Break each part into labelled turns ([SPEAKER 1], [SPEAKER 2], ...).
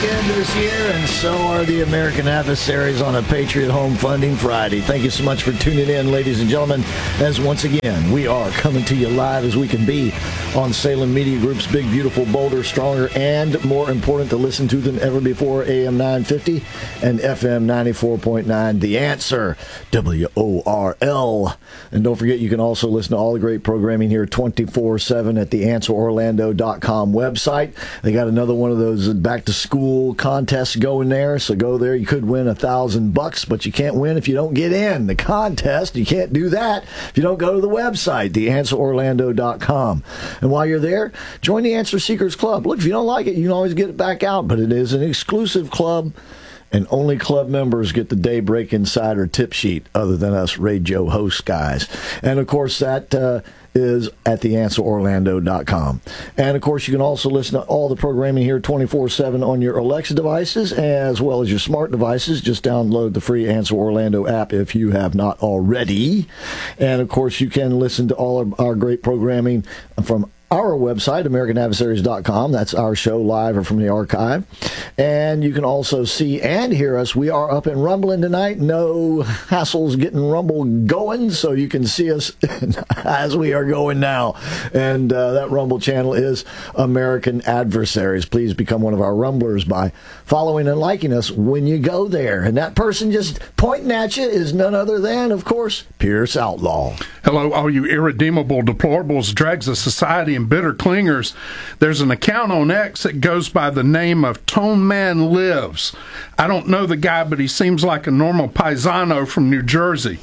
[SPEAKER 1] weekend this year, and so are the American adversaries on a Patriot Home Funding Friday. Thank you so much for tuning in, ladies and gentlemen, as once again, we are coming to you live as we can be on Salem Media Group's Big, Beautiful, Bolder, Stronger, and more important to listen to than ever before, AM 950 and FM 94.9, The Answer, WORL. And don't forget, you can also listen to all the great programming here 24/7 at the AnswerOrlando.com website. They got another one of those back-to-school contests going there, so go there. You could win $1,000, but you can't win if you don't get in the contest. You can't do that if you don't go to the website, theanswerorlando.com. And while you're there, join the Answer Seekers Club. Look, if you don't like it, you can always get it back out, but it is an exclusive club, and only club members get the Daybreak Insider tip sheet, other than us radio host guys. And, of course, that is at theanswerorlando.com. And, of course, you can also listen to all the programming here 24/7 on your Alexa devices as well as your smart devices. Just download the free Answer Orlando app if you have not already. And, of course, you can listen to all of our great programming from our website, AmericanAdversaries.com. That's our show live or from the archive. And you can also see and hear us. We are up and rumbling tonight. No hassles getting Rumble going, so you can see us as we are going now. And that Rumble channel is American Adversaries. Please become one of our Rumblers by following and liking us when you go there. And that person just pointing at you is none other than, of course, Pierce Outlaw.
[SPEAKER 2] Hello, all you irredeemable deplorables, dregs of society, and bitter clingers. There's an account on X that goes by the name of Tone Man Lives. I don't know the guy, but he seems like a normal paisano from New Jersey.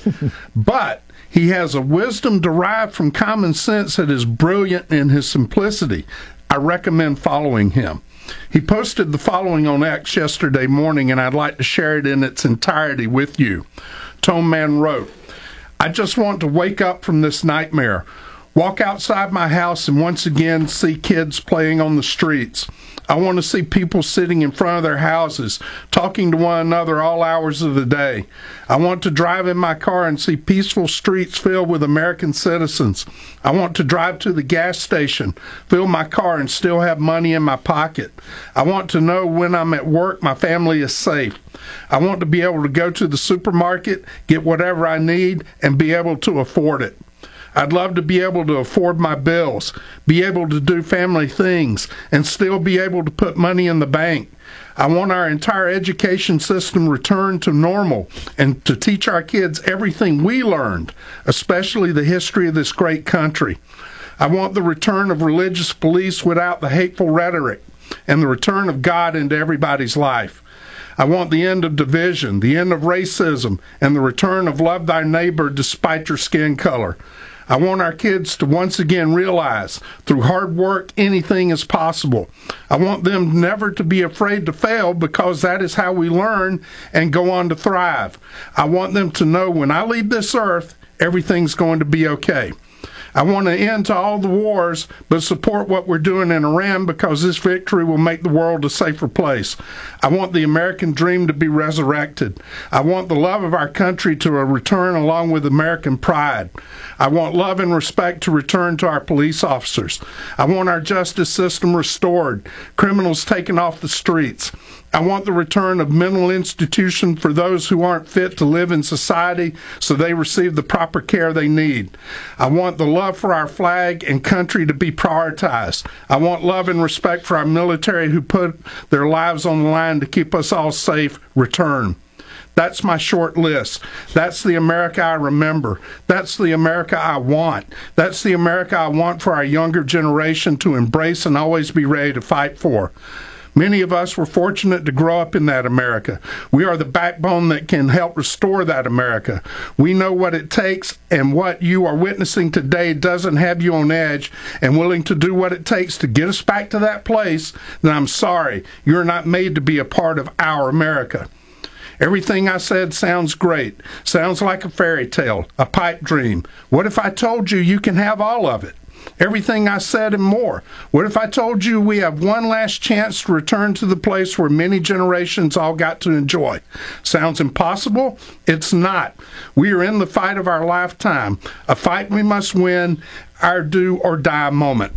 [SPEAKER 2] But he has a wisdom derived from common sense that is brilliant in his simplicity. I recommend following him. He posted the following on X yesterday morning, and I'd like to share it in its entirety with you. Tone Man wrote, "I just want to wake up from this nightmare. Walk outside my house and once again see kids playing on the streets. I want to see people sitting in front of their houses, talking to one another all hours of the day. I want to drive in my car and see peaceful streets filled with American citizens. I want to drive to the gas station, fill my car, and still have money in my pocket. I want to know when I'm at work my family is safe. I want to be able to go to the supermarket, get whatever I need, and be able to afford it. I'd love to be able to afford my bills, be able to do family things, and still be able to put money in the bank. I want our entire education system returned to normal and to teach our kids everything we learned, especially the history of this great country. I want the return of religious beliefs without the hateful rhetoric and the return of God into everybody's life. I want the end of division, the end of racism, and the return of love thy neighbor despite your skin color. I want our kids to once again realize through hard work anything is possible. I want them never to be afraid to fail because that is how we learn and go on to thrive. I want them to know when I leave this earth, everything's going to be okay. I want to end to all the wars, but support what we're doing in Iran because this victory will make the world a safer place. I want the American dream to be resurrected. I want the love of our country to return along with American pride. I want love and respect to return to our police officers. I want our justice system restored, criminals taken off the streets. I want the return of mental institutions for those who aren't fit to live in society so they receive the proper care they need. I want the love for our flag and country to be prioritized. I want love and respect for our military who put their lives on the line to keep us all safe return. That's my short list. That's the America I remember. That's the America I want. That's the America I want for our younger generation to embrace and always be ready to fight for. Many of us were fortunate to grow up in that America. We are the backbone that can help restore that America. We know what it takes, and what you are witnessing today doesn't have you on edge and willing to do what it takes to get us back to that place, then I'm sorry, you're not made to be a part of our America. Everything I said sounds great. Sounds like a fairy tale, a pipe dream. What if I told you you can have all of it? Everything I said and more. What if I told you we have one last chance to return to the place where many generations all got to enjoy? Sounds impossible? It's not. We are in the fight of our lifetime, a fight we must win, our do or die moment.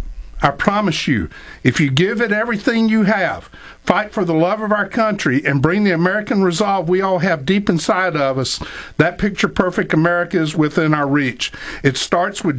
[SPEAKER 2] I promise you, if you give it everything you have, fight for the love of our country, and bring the American resolve we all have deep inside of us, that picture-perfect America is within our reach. It starts with